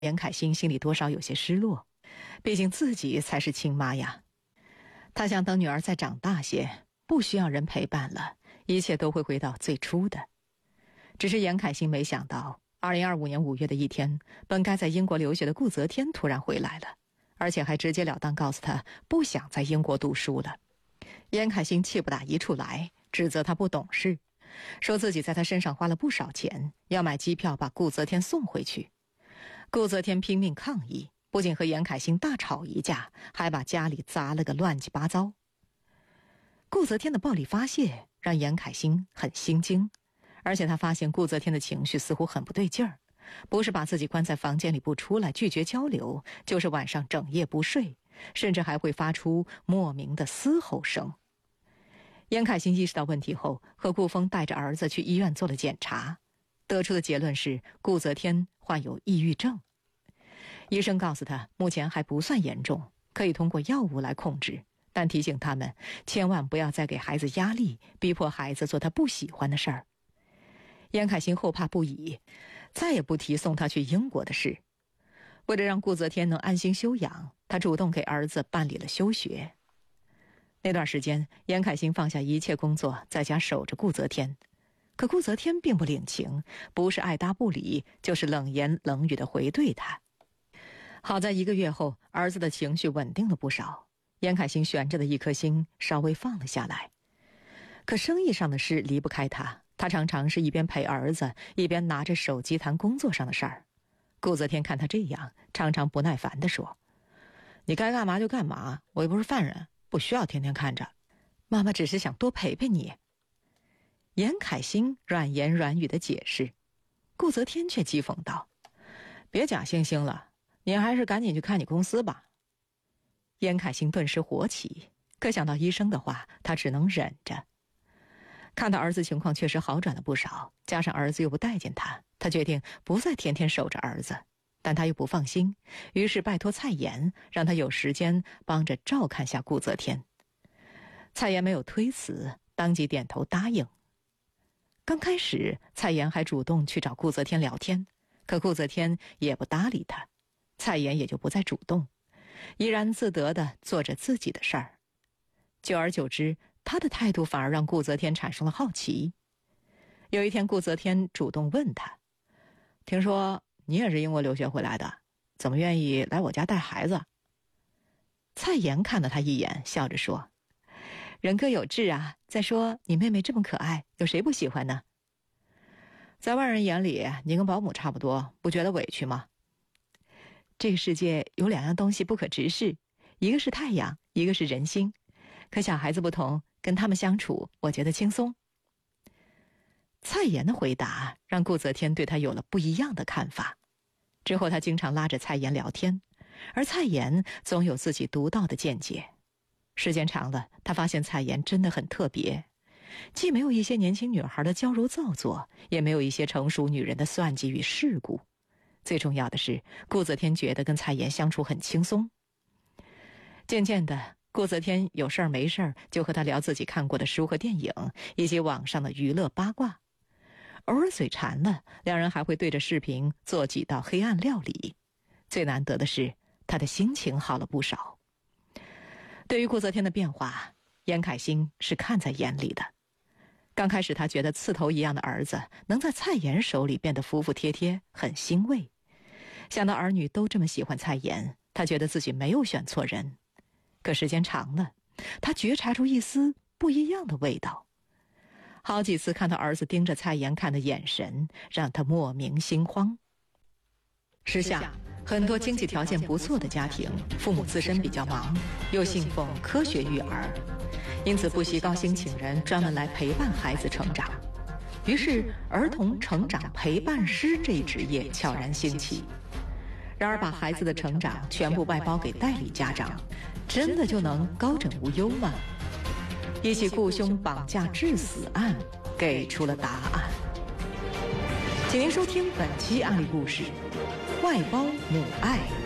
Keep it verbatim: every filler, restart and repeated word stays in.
严凯欣心里多少有些失落，毕竟自己才是亲妈呀。她想等女儿再长大些，不需要人陪伴了，一切都会回到最初的。只是严凯欣没想到，二零二五年五月的一天，本该在英国留学的顾泽天突然回来了，而且还直截了当告诉他不想在英国读书了。严凯欣气不打一处来，指责他不懂事，说自己在他身上花了不少钱，要买机票把顾泽天送回去。顾泽天拼命抗议，不仅和严凯欣大吵一架，还把家里砸了个乱七八糟。顾泽天的暴力发泄让严凯欣很心惊，而且他发现顾泽天的情绪似乎很不对劲儿，不是把自己关在房间里不出来拒绝交流，就是晚上整夜不睡，甚至还会发出莫名的嘶吼声。严凯欣意识到问题后，和顾峰带着儿子去医院做了检查，得出的结论是顾泽天患有抑郁症。医生告诉他目前还不算严重，可以通过药物来控制，但提醒他们千万不要再给孩子压力，逼迫孩子做他不喜欢的事儿。严凯欣后怕不已，再也不提送他去英国的事。为了让顾泽天能安心休养，他主动给儿子办理了休学。那段时间，严凯欣放下一切工作，在家守着顾泽天。可顾泽天并不领情，不是爱答不理，就是冷言冷语地回怼他。好在一个月后，儿子的情绪稳定了不少，严凯欣悬着的一颗心稍微放了下来。可生意上的事离不开他，他常常是一边陪儿子，一边拿着手机谈工作上的事儿。顾泽天看他这样，常常不耐烦地说：“你该干嘛就干嘛，我又不是犯人，不需要天天看着。妈妈只是想多陪陪你。”严凯欣软言软语的解释，顾泽天却讥讽道：“别假惺惺了，你还是赶紧去看你公司吧。”严凯欣顿时火起，可想到医生的话，他只能忍着。看到儿子情况确实好转了不少，加上儿子又不待见他，他决定不再天天守着儿子，但他又不放心，于是拜托蔡妍，让他有时间帮着照看下顾泽天。蔡妍没有推辞，当即点头答应。刚开始，蔡妍还主动去找顾泽天聊天，可顾泽天也不搭理他，蔡妍也就不再主动，怡然自得地做着自己的事儿。久而久之，他的态度反而让顾泽天产生了好奇。有一天，顾泽天主动问他：“听说你也是英国留学回来的，怎么愿意来我家带孩子？”蔡妍看了他一眼，笑着说：“人各有志啊，再说你妹妹这么可爱，有谁不喜欢呢？在外人眼里，你跟保姆差不多，不觉得委屈吗？这个世界有两样东西不可直视，一个是太阳，一个是人心。可小孩子不同，跟他们相处，我觉得轻松。”蔡妍的回答让顾泽天对他有了不一样的看法。之后他经常拉着蔡妍聊天，而蔡妍总有自己独到的见解。时间长了，他发现蔡妍真的很特别，既没有一些年轻女孩的娇柔造作，也没有一些成熟女人的算计与世故。最重要的是，顾泽天觉得跟蔡妍相处很轻松。渐渐的，顾泽天有事儿没事儿就和他聊自己看过的书和电影，以及网上的娱乐八卦。偶尔嘴馋了，两人还会对着视频做几道黑暗料理。最难得的是，他的心情好了不少。对于顾泽天的变化，严凯欣是看在眼里的。刚开始他觉得刺头一样的儿子能在蔡妍手里变得服服帖帖，很欣慰。想到儿女都这么喜欢蔡妍，他觉得自己没有选错人。可时间长了，他觉察出一丝不一样的味道。好几次看到儿子盯着蔡妍看的眼神，让他莫名心慌。时下很多经济条件不错的家庭，父母自身比较忙，又信奉科学育儿，因此不惜高薪请人专门来陪伴孩子成长。于是儿童成长陪伴师这一职业悄然兴起。然而把孩子的成长全部外包给代理家长，真的就能高枕无忧吗？一起雇凶绑架致死案给出了答案。请您收听本期案例故事：外包母爱。